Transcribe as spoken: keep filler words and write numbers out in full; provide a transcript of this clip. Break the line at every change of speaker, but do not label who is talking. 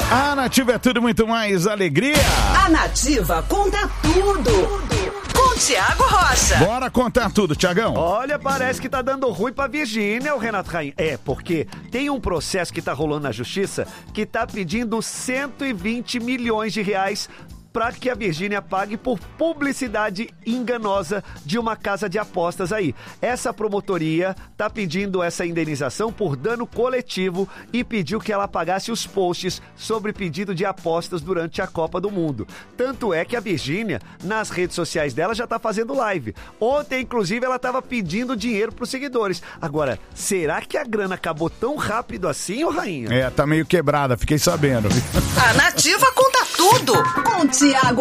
A Nativa é tudo muito mais alegria.
A Nativa conta tudo. Com Tiago Rocha.
Bora contar tudo, Tiagão.
Olha, parece que tá dando ruim pra Virgínia, o Renato Rainha. É, porque tem um processo que tá rolando na justiça que tá pedindo cento e vinte milhões de reais para que a Virgínia pague por publicidade enganosa de uma casa de apostas aí. Essa promotoria tá pedindo essa indenização por dano coletivo e pediu que ela pagasse os posts sobre pedido de apostas durante a Copa do Mundo. Tanto é que a Virgínia, nas redes sociais dela, já tá fazendo live. Ontem, inclusive, ela tava pedindo dinheiro pros seguidores. Agora, será que a grana acabou tão rápido assim, ô Rainha?
É, tá meio quebrada, fiquei sabendo.
A Nativa conta tudo com Tiago